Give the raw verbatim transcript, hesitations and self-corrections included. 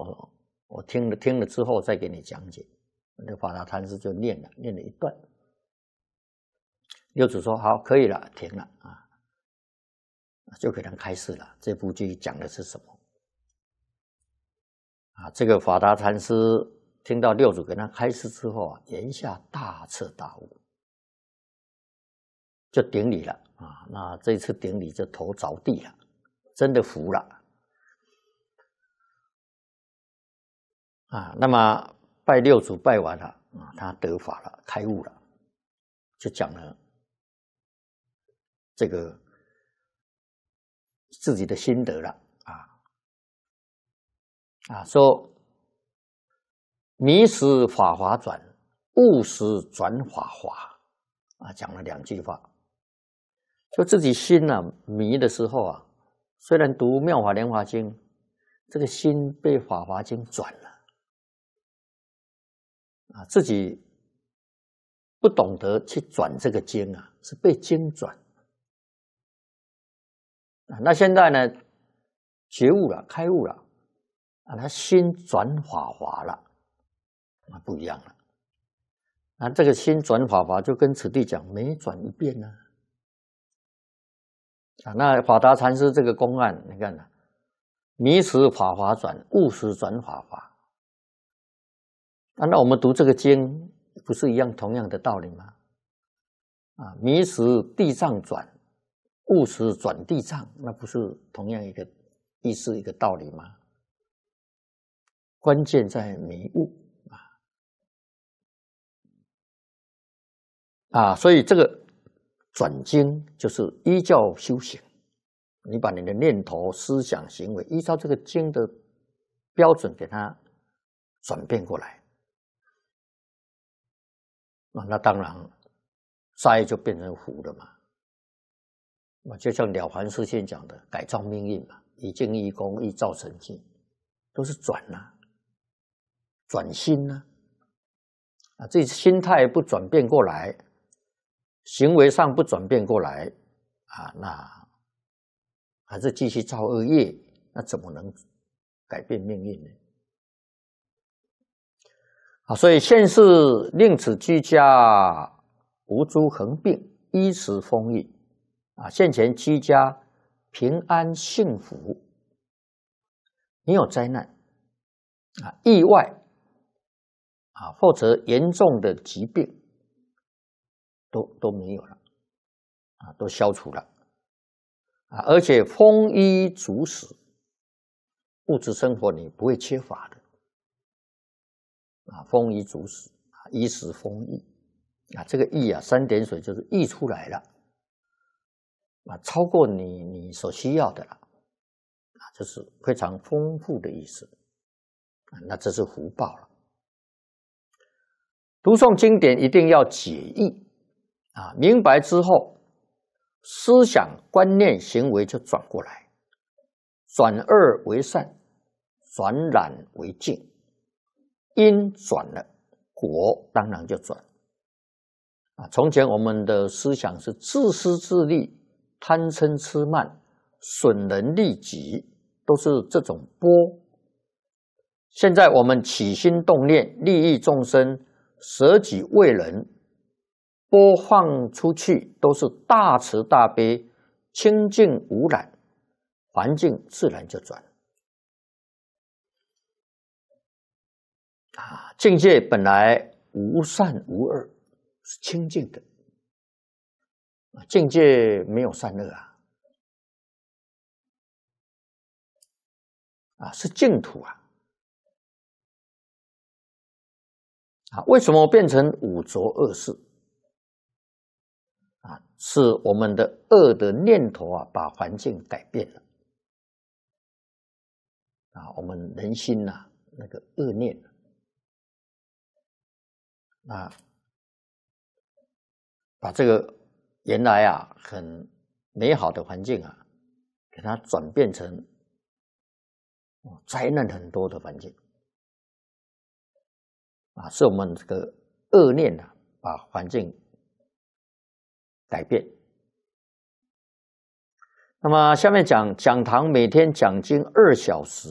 我我听了听了之后再给你讲解。那法达禅师就念了，念了一段。六祖说：“好，可以了，停了啊，就给他开示了。这部剧讲的是什么？啊，这个法达禅师听到六祖给他开示之后啊，言下大彻大悟，就顶礼了啊。那这一次顶礼就头着地了，真的服了啊。那么拜六祖拜完了啊，他得法了，开悟了，就讲了这个自己的心得了啊啊，说迷时法华转，悟时转法华啊，讲了两句话，就自己心啊迷的时候啊，虽然读《妙法莲华经》，这个心被《法华经》转了啊，自己不懂得去转这个经啊，是被经转。那现在呢，觉悟了，开悟了啊，他心转法华了，啊，不一样了。那这个心转法华，就跟此地讲，每转一遍呢。啊，那法达禅师这个公案，你看呢，迷时法华转，悟时转法华。啊，那我们读这个经，不是一样同样的道理吗？啊，迷时地藏转。悟时转地藏，那不是同样一个意思一个道理吗？关键在迷悟啊啊！所以这个转经就是依教修行，你把你的念头、思想、行为依照这个经的标准给它转变过来啊，那当然灾就变成福了嘛。就像了凡四训讲的，改造命运嘛，以静易功，易造成境，都是转呐、啊，转心呐、啊，啊，这心态不转变过来，行为上不转变过来啊，那还是继续造恶业，那怎么能改变命运呢？啊，所以现世令此居家无诸横病，衣食丰裕。啊，现前居家平安幸福，没有灾难啊、意外啊，或者严重的疾病都都没有了啊，都消除了啊，而且丰衣足食，物质生活你不会缺乏的啊，丰衣足食啊，衣食丰裕啊，这个溢啊，三点水就是溢出来了。啊，超过你你所需要的了，啊，这是非常丰富的意思，啊，那这是福报了。读诵经典一定要解义，啊，明白之后，思想、观念、行为就转过来，转恶为善，转染为净，因转了，果当然就转。啊，从前我们的思想是自私自利。贪嗔痴慢，损人利己，都是这种波。现在我们起心动念，利益众生，舍己为人，播放出去都是大慈大悲，清净无染，环境自然就转。啊，境界本来无善无恶，是清净的。境界没有善恶啊，啊是净土啊，啊为什么变成五浊恶世？啊，是我们的恶的念头啊，把环境改变了，啊，我们人心呐、啊，那个恶念啊，把这个原来啊很美好的环境啊，给它转变成灾难很多的环境啊，是我们这个恶念啊，把环境改变。那么下面讲讲堂每天讲经二小时